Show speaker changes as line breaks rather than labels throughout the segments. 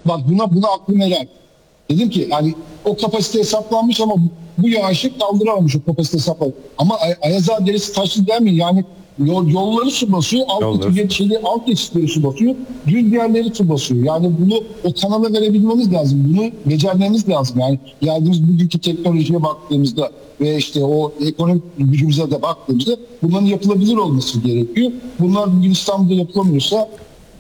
bak buna aklım helal. Dedim ki yani o kapasite hesaplanmış ama bu yağışı kaldıramamış o kapasite hesaplanmış. Ama Ayaz Ağa Deresi taşlı değil mi? Yani yolları su basıyor, alt geçitleri su basıyor, düz yerleri su basıyor. Yani bunu o kanala verebilmemiz lazım. Bunu becermemiz lazım. Yani geldiğimiz bugünkü teknolojiye baktığımızda ve işte o ekonomik gücümüze de baktığımızda bunların yapılabilir olması gerekiyor. Bunlar bugün İstanbul'da yapılamıyorsa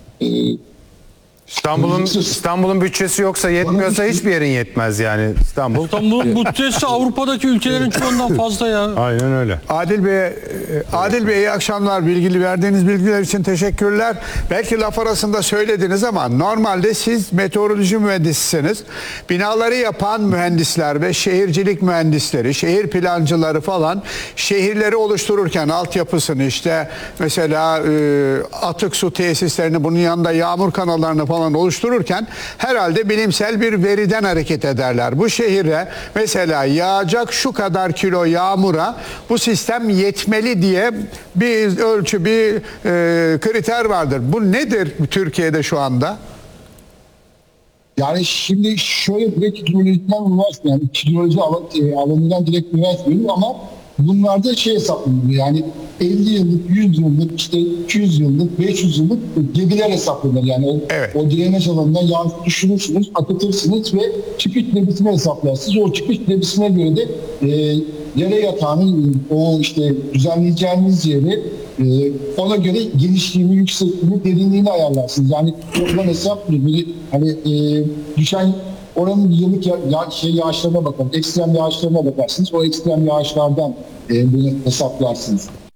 İstanbul'un bütçesi yoksa, yetmiyorsa hiçbir yerin yetmez yani.
İstanbul'un bütçesi Avrupa'daki ülkelerin çoğundan fazla ya.
Aynen öyle.
Adil Bey iyi akşamlar. Verdiğiniz bilgiler için teşekkürler. Belki laf arasında söylediniz ama normalde siz meteoroloji mühendisisiniz. Binaları yapan mühendisler ve şehircilik mühendisleri, şehir plancıları falan şehirleri oluştururken altyapısını işte mesela atık su tesislerini, bunun yanında yağmur kanallarını falan oluştururken herhalde bilimsel bir veriden hareket ederler. Bu şehire mesela yağacak şu kadar kilo yağmura bu sistem yetmeli diye bir ölçü, bir kriter vardır. Bu nedir Türkiye'de şu anda?
yani şimdi şöyle direkt hidrolojiden üniversite yani hidroloji alanından direkt üniversite ama bunlarda şey hesaplanıyor yani 50 yıllık, 100 yıllık, işte 200 yıllık, 500 yıllık gebiler hesaplanır. Yani
Evet.
o drenaj alanından yağ düşürürsünüz, akıtırsınız ve çıkış debisini hesaplarsınız. O çıkış debisine göre de yere yatağını, o işte düzenleyeceğiniz yeri ona göre genişliğini, yüksekliğini, derinliğini ayarlarsınız. Yani yapılan hesap böyle hani düşen oranın yıllık yağışlarına bakalım. Ekstrem yağışlarına bakarsınız. O ekstrem yağışlardan bunu hesaplarsınız.